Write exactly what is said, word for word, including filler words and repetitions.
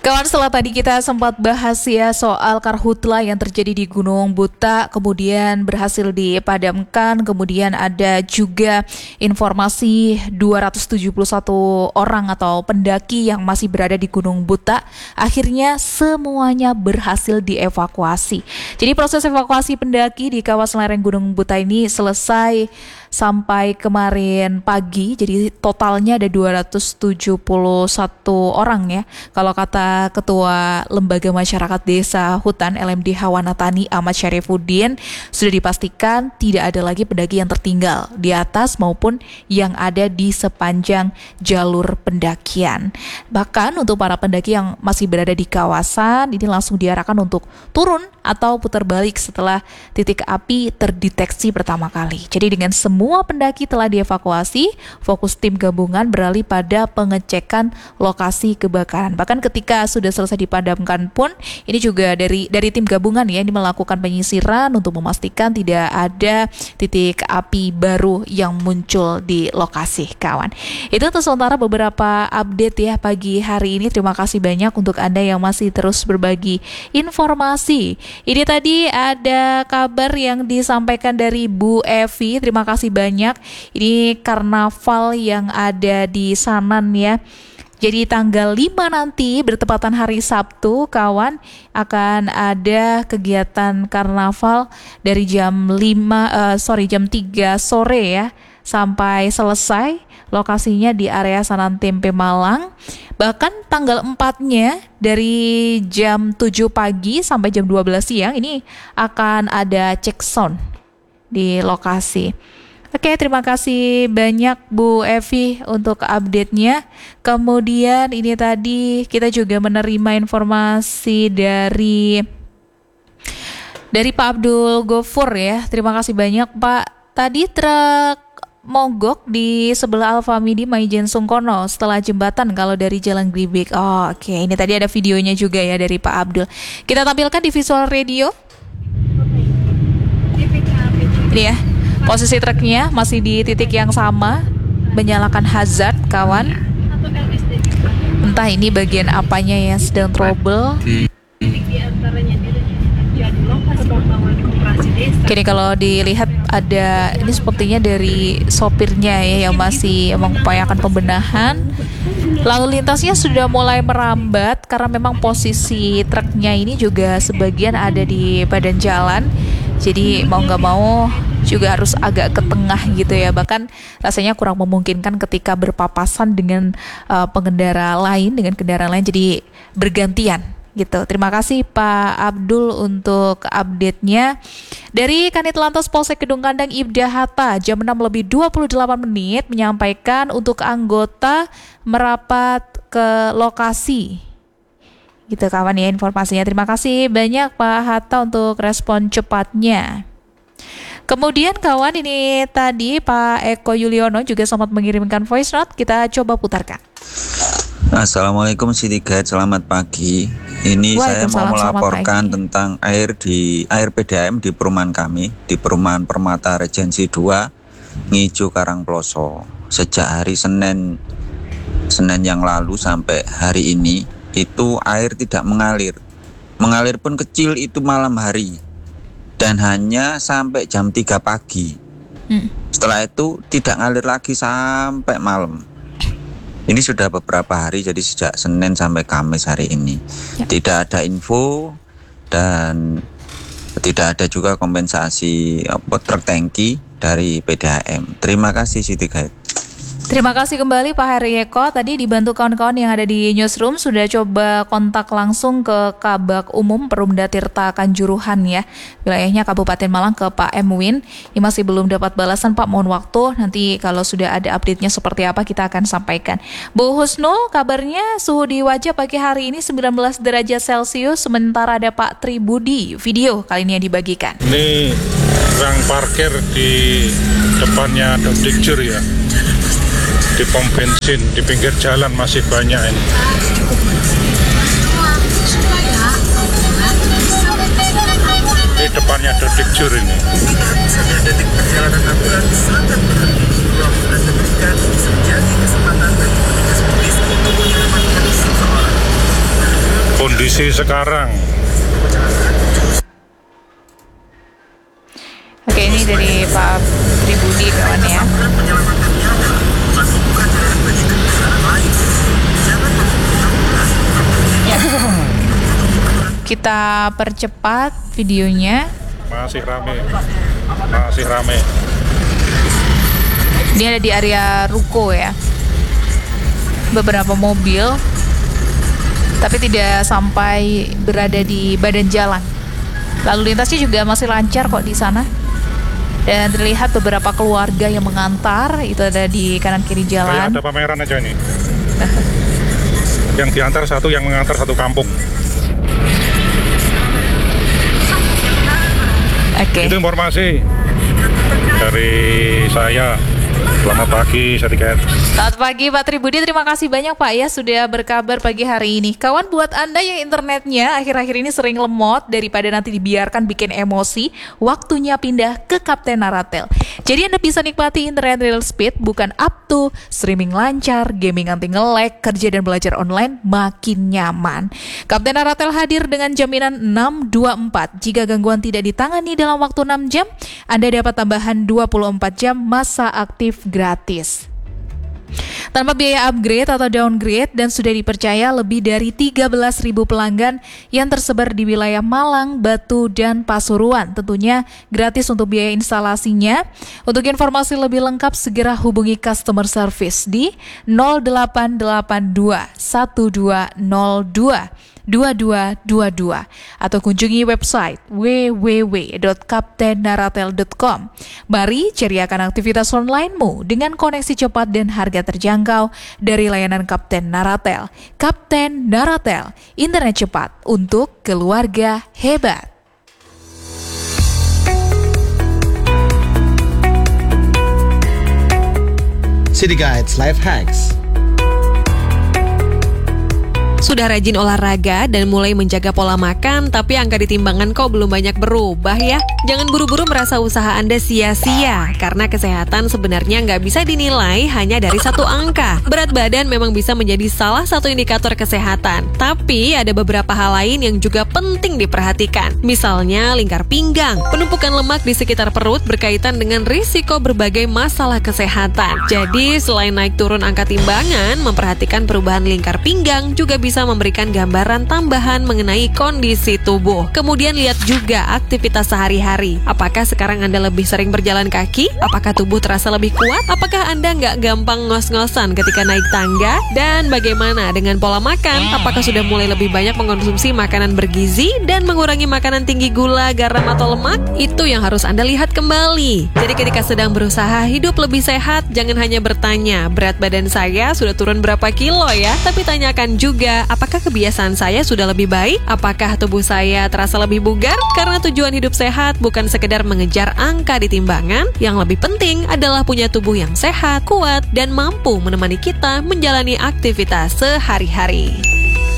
Kawan, setelah tadi kita sempat bahas ya soal karhutla yang terjadi di Gunung Buta, kemudian berhasil dipadamkan, kemudian ada juga informasi dua ratus tujuh puluh satu orang atau pendaki yang masih berada di Gunung Buta, akhirnya semuanya berhasil dievakuasi. Jadi proses evakuasi pendaki di kawasan lereng Gunung Buta ini selesai sampai kemarin pagi, jadi totalnya ada dua ratus tujuh puluh satu orang ya. Kalau kata Ketua Lembaga Masyarakat Desa Hutan L M D Hawanatani Ahmad Syarifuddin, sudah dipastikan tidak ada lagi pendaki yang tertinggal di atas maupun yang ada di sepanjang jalur pendakian. Bahkan untuk para pendaki yang masih berada di kawasan ini langsung diarahkan untuk turun atau putar balik setelah titik api terdeteksi pertama kali. Jadi dengan semua pendaki telah dievakuasi, fokus tim gabungan beralih pada pengecekan lokasi kebakaran. Bahkan ketika sudah selesai dipadamkan pun, ini juga dari dari tim gabungan ya, ini melakukan penyisiran untuk memastikan tidak ada titik api baru yang muncul di lokasi, kawan. Itu untuk sementara beberapa update ya pagi hari ini. Terima kasih banyak untuk Anda yang masih terus berbagi informasi. Ini tadi ada kabar yang disampaikan dari Bu Evi. Terima kasih banyak. Ini karnaval yang ada di Sanan ya. Jadi tanggal lima nanti bertepatan hari Sabtu, kawan, akan ada kegiatan karnaval dari jam lima uh, sorry jam tiga sore ya sampai selesai. Lokasinya di area Sanan Tempe Malang. Bahkan tanggal empatnya dari jam tujuh pagi sampai jam dua belas siang ini akan ada cek sound di lokasi. Oke, terima kasih banyak Bu Evi untuk update-nya. Kemudian ini tadi kita juga menerima informasi dari dari Pak Abdul Gofur ya. Terima kasih banyak Pak. Tadi truk mogok di sebelah Alfamidi Maijen Sungkono setelah jembatan kalau dari Jalan Gribik. Oh, oke, okay. Ini tadi ada videonya juga ya dari Pak Abdul. Kita tampilkan di visual radio. Ini ya, posisi truknya masih di titik yang sama, menyalakan hazard, kawan. Entah ini bagian apanya yang sedang trouble. Kini kalau dilihat ada, ini sepertinya dari sopirnya ya yang masih mengupayakan pembenahan. Lalu lintasnya sudah mulai merambat karena memang posisi truknya ini juga sebagian ada di badan jalan. Jadi mau gak mau juga harus agak ke tengah gitu ya. Bahkan rasanya kurang memungkinkan ketika berpapasan dengan uh, pengendara lain, dengan kendaraan lain, jadi bergantian gitu. Terima kasih Pak Abdul untuk update-nya. Dari Kanit Lantas Polsek Kedung Kandang Ibda Hatta jam enam lebih dua puluh delapan menit menyampaikan untuk anggota merapat ke lokasi. Gitu kawan ya informasinya. Terima kasih banyak Pak Hatta untuk respon cepatnya. Kemudian kawan, ini tadi Pak Eko Yuliono juga sempat mengirimkan voice note. Kita coba putarkan. Assalamualaikum Siti Guide, selamat pagi. Ini saya mau melaporkan tentang air di air P D A M di perumahan kami, di perumahan Permata Regensi dua, Ngijo Karangploso. Sejak hari Senin Senin yang lalu sampai hari ini itu air tidak mengalir. Mengalir pun kecil itu malam hari dan hanya sampai jam tiga pagi. Hmm. Setelah itu tidak ngalir lagi sampai malam. Ini sudah beberapa hari, jadi sejak Senin sampai Kamis hari ini. Ya. Tidak ada info dan tidak ada juga kompensasi apa, truk tangki dari P D A M. Terima kasih Siti Guide. Terima kasih kembali Pak Heri Eko. Tadi dibantu kawan-kawan yang ada di newsroom sudah coba kontak langsung ke Kabak Umum Perumda Tirta Kanjuruhan ya, wilayahnya Kabupaten Malang, ke Pak Emwin. Ini masih belum dapat balasan Pak, mohon waktu. Nanti kalau sudah ada update-nya seperti apa kita akan sampaikan. Bu Husnul, kabarnya suhu di Wajah pagi hari ini sembilan belas derajat Celcius. Sementara ada Pak Tribudi, video kali ini yang dibagikan. Ini rang parkir di depannya Dodikjur ya. Di pom bensin, di pinggir jalan masih banyak ini. Ini depannya Dodikjur ini. Detik perjalanan ambulans selatan menuju ruang dan bisa menjadi kesempatan bagi petugas medis untuk menyelamatkan seseorang. Kondisi sekarang. Oke, ini dari Pak Tribudi kawan ya. Ya. Kita percepat videonya. Masih rame. Masih rame. Ini ada di area ruko ya. Beberapa mobil, tapi tidak sampai berada di badan jalan. Lalu lintasnya juga masih lancar kok di sana. Dan terlihat beberapa keluarga yang mengantar, itu ada di kanan kiri jalan. Kayak ada pameran aja ini. Yang diantar satu, yang mengantar satu kampung. Oke. Okay. Itu informasi dari saya. Selamat pagi, Sadikat. Selamat pagi Pak Tribudi, terima kasih banyak Pak ya sudah berkabar pagi hari ini. Kawan, buat Anda yang internetnya akhir-akhir ini sering lemot, daripada nanti dibiarkan bikin emosi, waktunya pindah ke Kapten Naratel. Jadi Anda bisa nikmati internet real speed, bukan up to, streaming lancar, gaming anti nge-lag, kerja dan belajar online makin nyaman. Kapten Naratel hadir dengan jaminan enam dua empat. Jika gangguan tidak ditangani dalam waktu enam jam, Anda dapat tambahan dua puluh empat jam masa aktif gratis. Tanpa biaya upgrade atau downgrade, dan sudah dipercaya lebih dari tiga belas ribu pelanggan yang tersebar di wilayah Malang, Batu, dan Pasuruan. Tentunya gratis untuk biaya instalasinya. Untuk informasi lebih lengkap segera hubungi customer service di nol delapan delapan dua satu dua nol dua dua dua dua dua atau kunjungi website w w w dot kapten naratel dot com. Mari ceriakan aktivitas online-mu dengan koneksi cepat dan harga terjangkau dari layanan Kapten Naratel. Kapten Naratel, internet cepat untuk keluarga hebat. City Guides Life Hacks. Sudah rajin olahraga dan mulai menjaga pola makan, tapi angka di timbangan kok belum banyak berubah ya? Jangan buru-buru merasa usaha Anda sia-sia, karena kesehatan sebenarnya nggak bisa dinilai hanya dari satu angka. Berat badan memang bisa menjadi salah satu indikator kesehatan, tapi ada beberapa hal lain yang juga penting diperhatikan. Misalnya lingkar pinggang, penumpukan lemak di sekitar perut berkaitan dengan risiko berbagai masalah kesehatan. Jadi selain naik turun angka timbangan, memperhatikan perubahan lingkar pinggang juga bisa bisa memberikan gambaran tambahan mengenai kondisi tubuh. Kemudian lihat juga aktivitas sehari-hari. Apakah sekarang Anda lebih sering berjalan kaki? Apakah tubuh terasa lebih kuat? Apakah Anda nggak gampang ngos-ngosan ketika naik tangga? Dan bagaimana dengan pola makan? Apakah sudah mulai lebih banyak mengkonsumsi makanan bergizi dan mengurangi makanan tinggi gula, garam, atau lemak? Itu yang harus Anda lihat kembali. Jadi ketika sedang berusaha hidup lebih sehat, jangan hanya bertanya, berat badan saya sudah turun berapa kilo ya? Tapi tanyakan juga, apakah kebiasaan saya sudah lebih baik? Apakah tubuh saya terasa lebih bugar? Karena tujuan hidup sehat bukan sekedar mengejar angka di timbangan. Yang lebih penting adalah punya tubuh yang sehat, kuat, dan mampu menemani kita menjalani aktivitas sehari-hari.